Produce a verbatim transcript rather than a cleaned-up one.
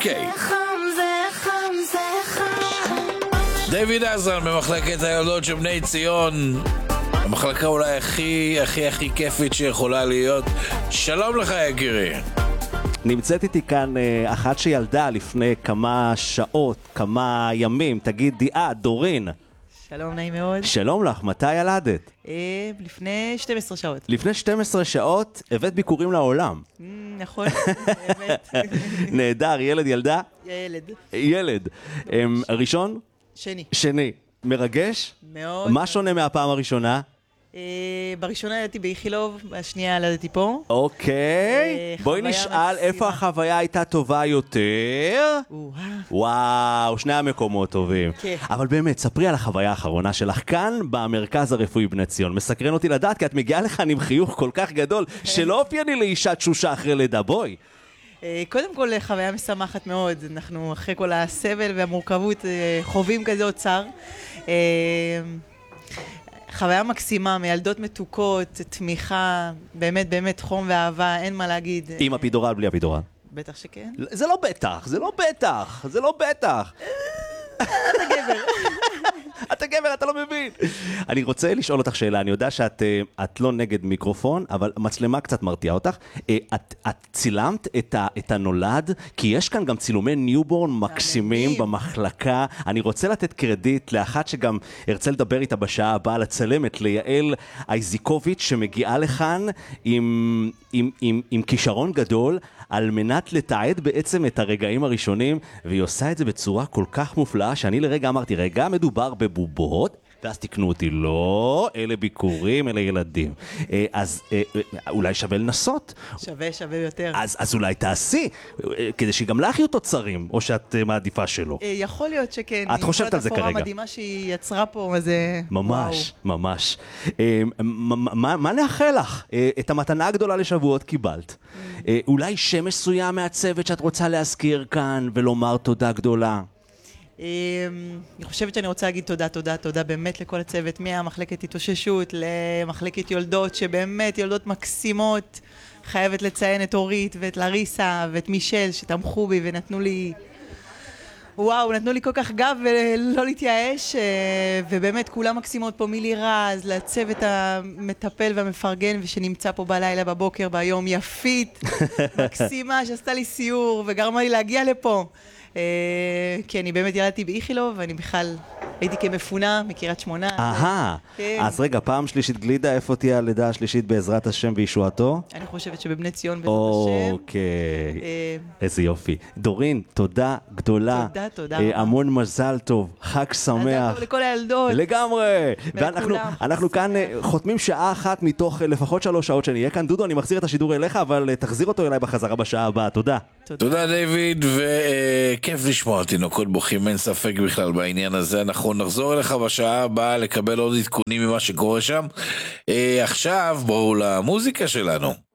קיי. דיוויד עזרן במחלקת היולדות של בני ציון, המחלקה אולי הכי הכי הכי כיפית שיכולה להיות. שלום לך יקירי. נמצאת איתי כאן אה, אחת שילדה לפני כמה שעות, כמה ימים, תגידי, אה, דורין. שלום, נעים מאוד. שלום לך, מתי ילדת? אה, לפני שתים עשרה שעות. לפני שתים עשרה שעות הבאת ביקורים לעולם. Mm, נכון, באמת. נהדר, ילד, ילדה? ילד. ילד. אמ, ראשון? שני. שני. מרגש? מאוד. מה שונה מהפעם הראשונה? אה, בראשונה ילדתי באיכילוב, בשנייה ילדתי פה. אוקיי. אה, בואי חוויה נשאל מקסימה. איפה החוויה הייתה טובה יותר. וואו. וואו, שני המקומות טובים. כן. אבל באמת, ספרי על החוויה האחרונה שלך כאן במרכז הרפואי בני ציון. מסקרן אותי לדעת, כי את מגיעה לכאן עם חיוך כל כך גדול, שלא אופייני לאישה תשושה אחרי לידה. בואי. אה, קודם כל, חוויה משמחת מאוד. אנחנו אחרי כל הסבל והמורכבות אה, חווים כזה אוצר. אה, חוויה מקסימה, מילדות מתוקות, תמיכה, באמת באמת חום ואהבה, אין מה להגיד. עם הפידורל, בלי הפידורל. בטח שכן. זה לא בטח, זה לא בטח, זה לא בטח. אתה גבר. אתה גבר, אתה לא מבין. אני רוצה לשאול אותך שאלה, אני יודע שאת אה, את לא נגד מיקרופון, אבל מצלמה קצת מרתיעה אותך. אה, את, את צילמת את, ה, את הנולד, כי יש כאן גם צילומי ניובורן מקסימים במחלקה. אני רוצה לתת קרדיט לאחת שגם ארצה לדבר איתה בשעה הבאה, לצלמת, ליעל אייזיקוביץ' שמגיעה לכאן עם, עם, עם, עם כישרון גדול, על מנת לתעד בעצם את הרגעים הראשונים, והיא עושה את זה בצורה כל כך מופלאה, שאני לרגע אמרתי, רגע מדובר בבובות, ואז תקנו אותי, לא, אלה ביקורים, אלה ילדים. אה, אז אה, אולי שווה לנסות. שווה, שווה יותר. אז, אז אולי תעשי, אה, כדי שגם לך יהיו תוצרים, או שאת אה, מעדיפה שלא. אה, יכול להיות שכן. את חושבת על זה כרגע. עם כל התפאורה המדהימה שהיא יצרה פה, אז אה, ממש, ממש. אה, מה, מה, מה נאחל לך? אה, את המתנה הגדולה לשבועות קיבלת. אה, אולי שם מסוים מהצוות שאת רוצה להזכיר כאן ולומר תודה גדולה. אה, אני חושבת שאני רוצה להגיד תודה, תודה, תודה באמת לכל הצוות, מהמחלקת התאוששות למחלקת יולדות, שבאמת יולדות מקסימות. חייבת לציין את אורית ואת לריסה ואת מישל שתמכו בי ונתנו לי... וואו, נתנו לי כל כך גב ולא להתייאש, ובאמת כולם מקסימות פה, מילי רז, לצוות המטפל והמפרגן ושנמצא פה בלילה, בבוקר, ביום, יפית, מקסימה שעשתה לי סיור וגרמה לי להגיע לפה. כי אני באמת ילדתי באיכילוב ואני בכלל הייתי כמפונה מקריית שמונה. אהה, אז רגע, פעם שלישית גלידה, איפה תהיה הלידה השלישית בעזרת השם וישועתו? אני חושבת שבבני ציון בעזרת השם. אוקיי, איזה יופי. דורין, תודה גדולה. תודה, תודה רבה. המון מזל טוב, חג שמח. מזל טוב לכל הילדות. לגמרי. ואנחנו לכולם. אנחנו כאן אה, חותמים שעה אחת מתוך אה, לפחות שלוש שעות שנהיה כאן. דודו, אני מחזיר את השידור אליך, אבל אה, תחזיר אותו אליי בחזרה בשעה הבאה. תודה. תודה דיוויד, וכיף לשמוע תינוקות בוכים, אין ספק בכלל בעניין הזה. אנחנו נחזור אליך בשעה הבאה לקבל עוד עדכונים ממה שקורה שם. עכשיו בואו למוזיקה שלנו.